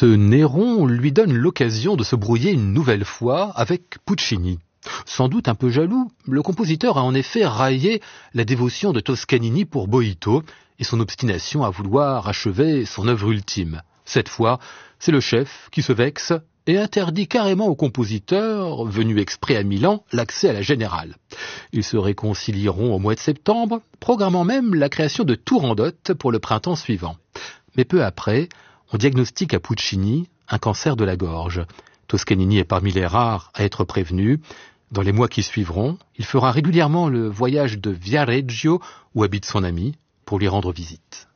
Ce Néron lui donne l'occasion de se brouiller une nouvelle fois avec Puccini. Sans doute un peu jaloux, le compositeur a en effet raillé la dévotion de Toscanini pour Boïto et son obstination à vouloir achever son œuvre ultime. Cette fois, c'est le chef qui se vexe et interdit carrément au compositeur, venu exprès à Milan, l'accès à la Générale. Ils se réconcilieront au mois de septembre, programmant même la création de Turandot pour le printemps suivant. Mais peu après, on diagnostique à Puccini un cancer de la gorge. Toscanini est parmi les rares à être prévenu. Dans les mois qui suivront, il fera régulièrement le voyage de Viareggio où habite son ami pour lui rendre visite.